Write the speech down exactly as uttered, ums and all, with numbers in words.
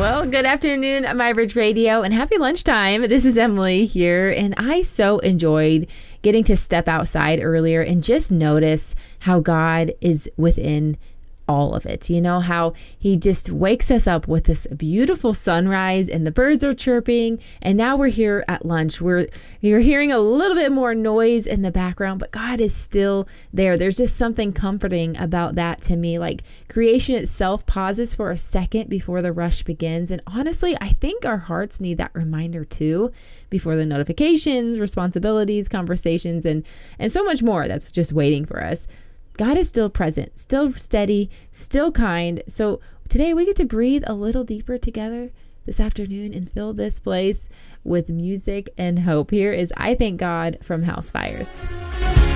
Well, good afternoon, My Bridge Radio, and happy lunchtime. This is Emily here, and I so enjoyed getting to step outside earlier and just notice how God is within all of it. You know, how he just wakes us up with this beautiful sunrise and the birds are chirping. And now we're here at lunch. We're you're hearing a little bit more noise in the background, but God is still there. There's just something comforting about that to me. Like creation itself pauses for a second before the rush begins. And honestly, I think our hearts need that reminder too, before the notifications, responsibilities, conversations, and and so much more that's just waiting for us. God is still present, still steady, still kind. So today we get to breathe a little deeper together this afternoon and fill this place with music and hope. Here is I Thank God from House Fires.